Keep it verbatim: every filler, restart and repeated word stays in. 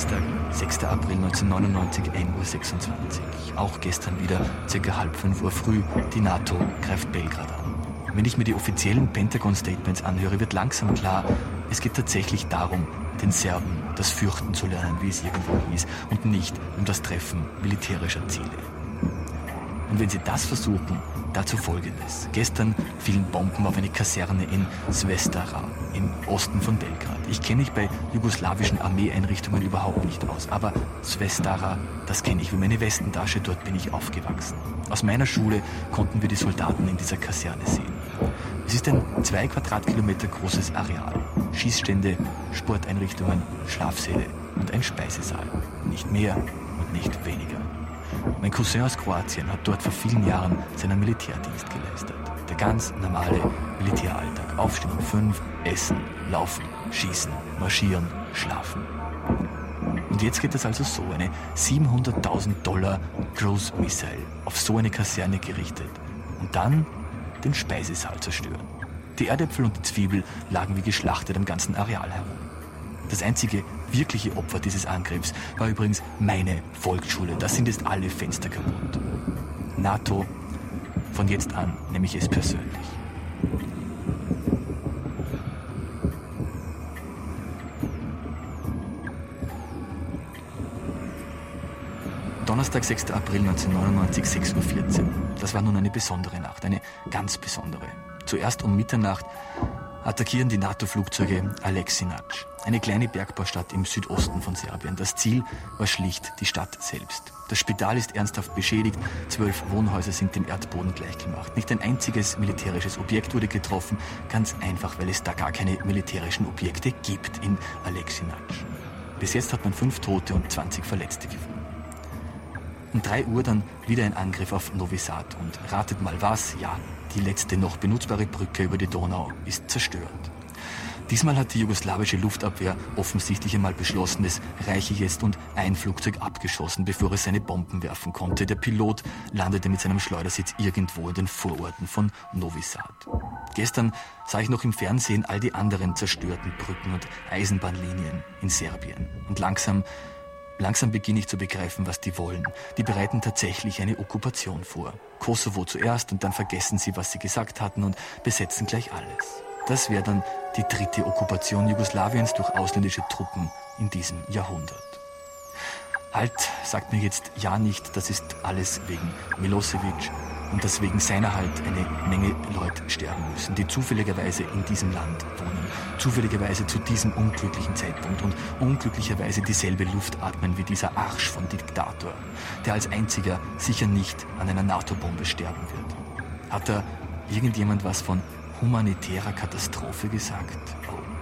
Dienstag, sechster April neunzehnhundertneunundneunzig, ein Uhr sechsundzwanzig. Auch gestern wieder, circa halb fünf Uhr früh, die NATO greift Belgrad an. Wenn ich mir die offiziellen Pentagon-Statements anhöre, wird langsam klar, es geht tatsächlich darum, den Serben das Fürchten zu lernen, wie es irgendwo hieß, und nicht um das Treffen militärischer Ziele. Und wenn sie das versuchen, dazu Folgendes. Gestern fielen Bomben auf eine Kaserne in Svestara, im Osten von Belgrad. Ich kenne mich bei jugoslawischen Armeeeinrichtungen überhaupt nicht aus, aber Svestara, das kenne ich wie meine Westentasche, dort bin ich aufgewachsen. Aus meiner Schule konnten wir die Soldaten in dieser Kaserne sehen. Es ist ein zwei Quadratkilometer großes Areal. Schießstände, Sporteinrichtungen, Schlafsäle und ein Speisesaal. Nicht mehr und nicht weniger. Mein Cousin aus Kroatien hat dort vor vielen Jahren seinen Militärdienst geleistet. Der ganz normale Militäralltag. Aufstehen um fünf, essen, laufen, schießen, marschieren, schlafen. Und jetzt geht es also so, eine siebenhunderttausend Dollar Cruise Missile auf so eine Kaserne gerichtet. Und dann den Speisesaal zerstören. Die Erdäpfel und die Zwiebel lagen wie geschlachtet am ganzen Areal herum. Das einzige wirkliche Opfer dieses Angriffs war übrigens meine Volksschule. Da sind jetzt alle Fenster kaputt. NATO, von jetzt an nehme ich es persönlich. Donnerstag, sechster April neunzehnhundertneunundneunzig, sechs Uhr vierzehn. Das war nun eine besondere Nacht, eine ganz besondere. Zuerst um Mitternacht attackieren die NATO-Flugzeuge Aleksinac, eine kleine Bergbaustadt im Südosten von Serbien. Das Ziel war schlicht die Stadt selbst. Das Spital ist ernsthaft beschädigt, zwölf Wohnhäuser sind dem Erdboden gleichgemacht. Nicht ein einziges militärisches Objekt wurde getroffen, ganz einfach, weil es da gar keine militärischen Objekte gibt in Aleksinac. Bis jetzt hat man fünf Tote und zwanzig Verletzte gefunden. Um drei Uhr dann wieder ein Angriff auf Novi Sad und ratet mal was, ja, die letzte noch benutzbare Brücke über die Donau ist zerstört. Diesmal hat die jugoslawische Luftabwehr offensichtlich einmal beschlossen, es reiche jetzt und ein Flugzeug abgeschossen, bevor es seine Bomben werfen konnte. Der Pilot landete mit seinem Schleudersitz irgendwo in den Vororten von Novi Sad. Gestern sah ich noch im Fernsehen all die anderen zerstörten Brücken und Eisenbahnlinien in Serbien. Und langsam Langsam beginne ich zu begreifen, was die wollen. Die bereiten tatsächlich eine Okkupation vor. Kosovo zuerst und dann vergessen sie, was sie gesagt hatten und besetzen gleich alles. Das wäre dann die dritte Okkupation Jugoslawiens durch ausländische Truppen in diesem Jahrhundert. Halt, sagt mir jetzt ja nicht, das ist alles wegen Milosevic und dass wegen seiner halt eine Menge Leute sterben müssen, die zufälligerweise in diesem Land wohnen, zufälligerweise zu diesem unglücklichen Zeitpunkt und unglücklicherweise dieselbe Luft atmen wie dieser Arsch von Diktator, der als einziger sicher nicht an einer NATO-Bombe sterben wird. Hat da irgendjemand was von humanitärer Katastrophe gesagt? Oh.